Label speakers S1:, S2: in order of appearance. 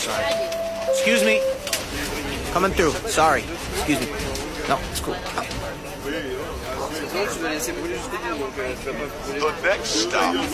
S1: sorry. Excuse me. Coming through. Sorry. Excuse me. No, it's cool.
S2: The next stop